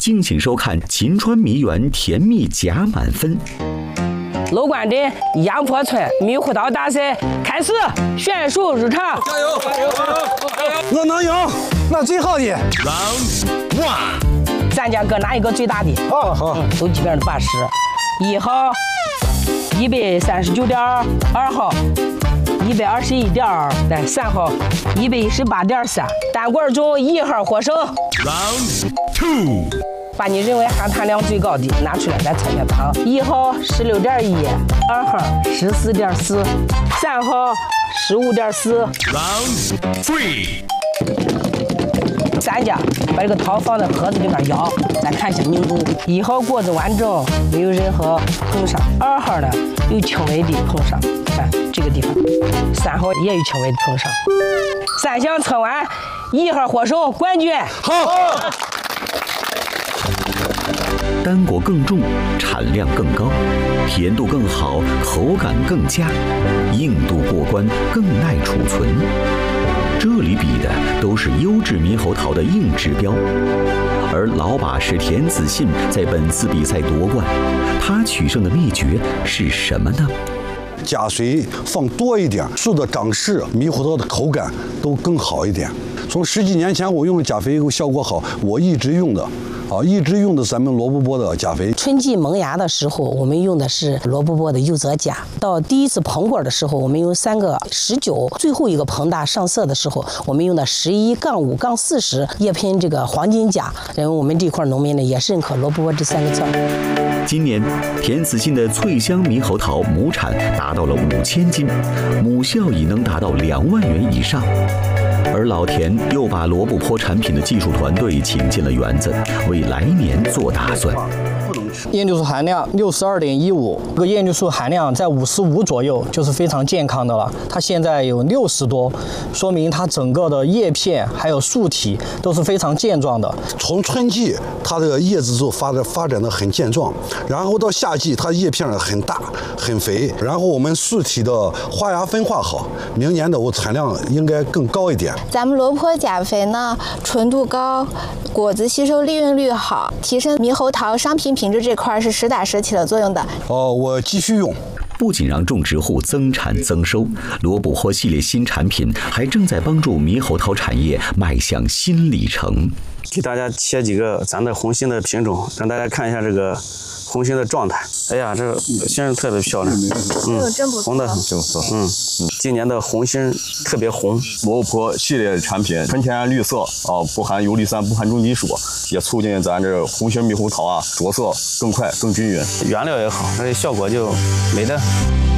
敬请收看秦川米园甜蜜加满分。 楼观镇杨坡村猕猴桃大赛开始，选手入场。 加油！加油！ 我能赢，那最好的。 Round 1， 咱家各拿一个最大的。 好， 都基本上80。1号139.2，2号121.2，来3号118.3。单管中1号获胜。 Round 2， 把你认为含糖量最高的拿出来，咱测测糖。1号16.1，2号14.4，3号15.4。 Round 3， 咱家把这个桃放在盒子里边摇，来看一下凝度。1号果子完整，没有任何碰伤；2号呢有轻微的碰伤，看这个地方；3号也有轻微的碰伤。3项测完，1号获胜冠军。 好。 单果更重，产量更高，甜度更好，口感更佳，硬度过关，更耐储存。这里比的都是优质猕猴桃的硬指标，而老把式田子信在本次比赛夺冠，他取胜的秘诀是什么呢？ 加水放多一点，树的长势、猕猴桃的口感都更好一点。从10几年前我用的钾肥效果好，我一直用的咱们罗布泊的钾肥。 春季萌芽的时候，我们用的是罗布泊的优泽钾；到第一次膨果的时候，我们用3个19；最后一个膨大上色的时候，我们用的11-5-40叶喷这个黄金钾。因为我们这块农民呢也是认可罗布泊这3个字。 今年田子信的脆香猕猴桃亩产达到了5000斤，亩效益能达到2万元以上。而老田又把罗布泊产品的技术团队请进了园子，为来年做打算。 叶绿素含量62.15，这个叶绿素含量在55左右，就是非常健康的了。它现在有60多，说明它整个的叶片还有树体都是非常健壮的。 从春季它的叶子就发展的很健壮，然后到夏季它叶片很大很肥，然后我们树体的花芽分化好，明年的我产量应该更高一点。 咱们罗泊钾肥呢，纯度高，果子吸收利润率好，提升猕猴桃商品品质这块是实打实起了作用的。 我继续用。 不仅让种植户增产增收，罗布泊系列新产品还正在帮助猕猴桃产业迈向新里程。 给大家切几个咱的红心的品种，让大家看一下这个红心的状态。哎呀，这个杏仁特别漂亮， 真不错， 红的真不错，今年的红心特别红。 罗布泊系列产品纯天然绿色不含游离酸，不含重金属，也促进咱这红心猕猴桃着色更快更均匀， 原料也好，而且效果就没得。